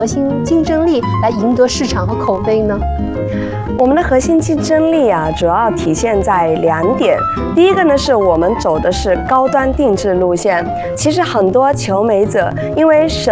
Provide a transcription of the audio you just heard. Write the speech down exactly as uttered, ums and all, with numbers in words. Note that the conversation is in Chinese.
核心竞争力来赢得市场和口碑呢？ 我们的核心竞争力啊，主要体现在两点。第一个呢，是我们走的是高端定制路线。其实很多求美者因为审